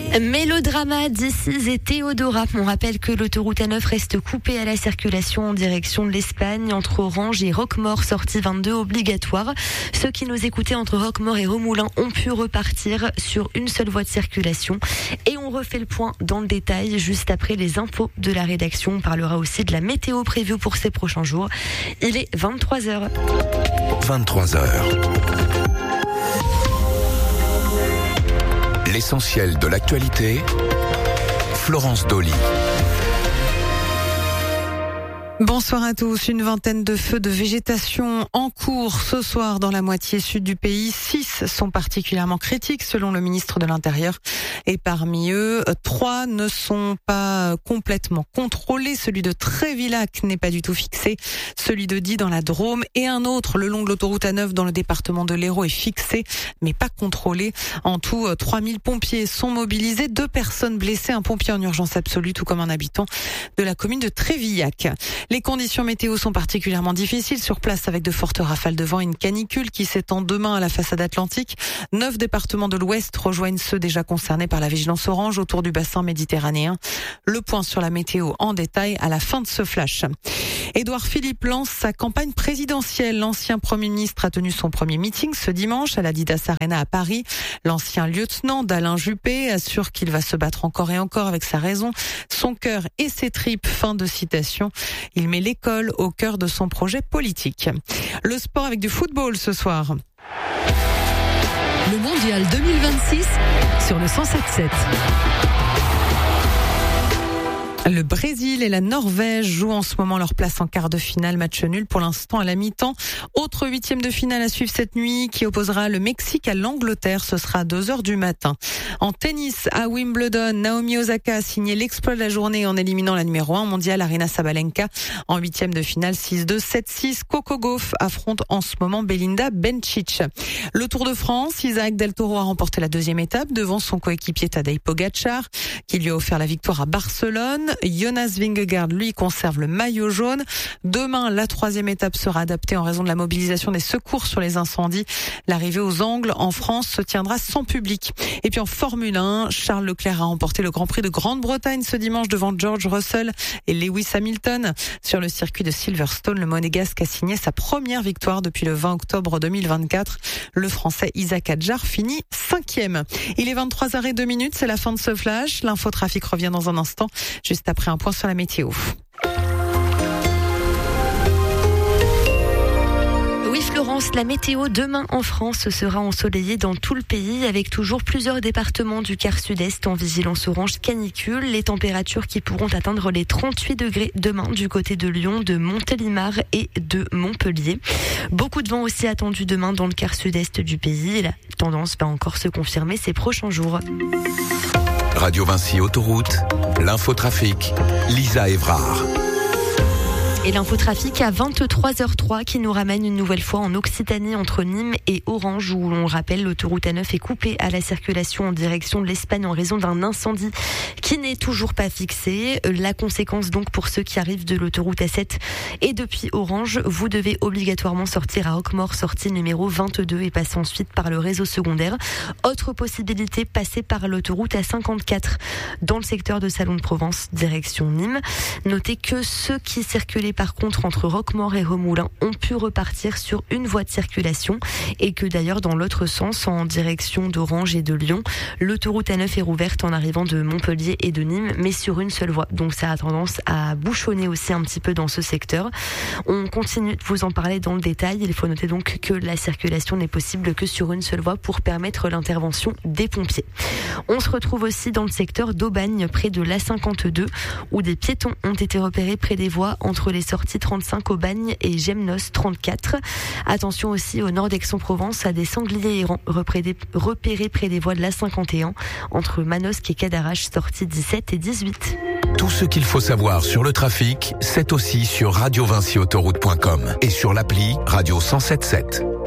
Mélodrama d'Isis et Théodora. On rappelle que l'autoroute A9 reste coupée à la circulation en direction de l'Espagne entre Orange et Roquemaure, sortie 22 obligatoire. Ceux qui nous écoutaient entre Roquemaure et Remoulins ont pu repartir sur une seule voie de circulation. Et on refait le point dans le détail juste après les infos de la rédaction. On parlera aussi de la météo prévue pour ces prochains jours. Il est 23h. 23h. L'essentiel de l'actualité, Florence Dolly. Bonsoir à tous. Une vingtaine de feux de végétation en cours ce soir dans la moitié sud du pays. 6 sont particulièrement critiques selon le ministre de l'Intérieur. Et parmi eux, 3 ne sont pas complètement contrôlés. Celui de Trévillac n'est pas du tout fixé. Celui de Die dans la Drôme et un autre le long de l'autoroute A9 dans le département de l'Hérault est fixé mais pas contrôlé. En tout, 3000 pompiers sont mobilisés. 2 personnes blessées, un pompier en urgence absolue tout comme un habitant de la commune de Trévillac. Les conditions météo sont particulièrement difficiles sur place avec de fortes rafales de vent et une canicule qui s'étend demain à la façade atlantique. 9 départements de l'Ouest rejoignent ceux déjà concernés par la vigilance orange autour du bassin méditerranéen. Le point sur la météo en détail à la fin de ce flash. Édouard Philippe lance sa campagne présidentielle. L'ancien Premier ministre a tenu son premier meeting ce dimanche à l'Adidas Arena à Paris. L'ancien lieutenant d'Alain Juppé assure qu'il va se battre encore et encore avec sa raison, son cœur et ses tripes. Fin de citation. Il met l'école au cœur de son projet politique. Le sport avec du football ce soir. Le Mondial 2026 sur le 107.7. Le Brésil et la Norvège jouent en ce moment leur place en quart de finale, match nul pour l'instant à la mi-temps. Autre 8e de finale à suivre cette nuit qui opposera le Mexique à l'Angleterre, ce sera à 2h du matin. En tennis, à Wimbledon, Naomi Osaka a signé l'exploit de la journée en éliminant la numéro 1 mondiale Aryna Sabalenka en 8e de finale 6-2, 7-6. Coco Gauff affronte en ce moment Belinda Bencic. Le Tour de France, Isaac Del Toro a remporté la 2e étape devant son coéquipier Tadej Pogačar qui lui a offert la victoire à Barcelone. Jonas Vingegaard, lui, conserve le maillot jaune. Demain, la 3e étape sera adaptée en raison de la mobilisation des secours sur les incendies. L'arrivée aux Angles en France se tiendra sans public. Et puis en Formule 1, Charles Leclerc a remporté le Grand Prix de Grande-Bretagne ce dimanche devant George Russell et Lewis Hamilton. Sur le circuit de Silverstone, le Monégasque a signé sa première victoire depuis le 20 octobre 2024. Le Français Isaac Adjar finit 5e. Il est 23h02, c'est la fin de ce flash. L'infotrafic revient dans un instant, juste après un point sur la météo. Oui Florence, la météo demain en France sera ensoleillée dans tout le pays avec toujours plusieurs départements du quart sud-est en vigilance orange canicule. Les températures qui pourront atteindre les 38 degrés demain du côté de Lyon, de Montélimar et de Montpellier. Beaucoup de vent aussi attendu demain dans le quart sud-est du pays et la tendance va encore se confirmer ces prochains jours. Radio Vinci Autoroute, l'infotrafic, Lisa Evrard. Et l'infotrafic à 23h03 qui nous ramène une nouvelle fois en Occitanie entre Nîmes et Orange où l'on rappelle l'autoroute A9 est coupée à la circulation en direction de l'Espagne en raison d'un incendie qui n'est toujours pas fixé. La conséquence donc pour ceux qui arrivent de l'autoroute A7 et depuis Orange, vous devez obligatoirement sortir à Roquemaure, sortie numéro 22 et passer ensuite par le réseau secondaire. Autre possibilité, passer par l'autoroute A54 dans le secteur de Salon de Provence, direction Nîmes. Notez que ceux qui circulaient par contre entre Roquemaure et Remoulins ont pu repartir sur une voie de circulation et que d'ailleurs dans l'autre sens en direction d'Orange et de Lyon, l'autoroute A9 est rouverte en arrivant de Montpellier et de Nîmes mais sur une seule voie. Donc ça a tendance à bouchonner aussi un petit peu dans ce secteur. On continue de vous en parler dans le détail. Il faut noter donc que la circulation n'est possible que sur une seule voie pour permettre l'intervention des pompiers. On se retrouve aussi dans le secteur d'Aubagne près de l'A52 où des piétons ont été repérés près des voies entre les sorties 35 Aubagne et Gemnos 34. Attention aussi au nord d'Aix-en-Provence à des sangliers errants repérés près des voies de l'A51 entre Manosque et Cadarache sorties 17 et 18. Tout ce qu'il faut savoir sur le trafic, c'est aussi sur radiovinciautoroute.com et sur l'appli Radio 107.7.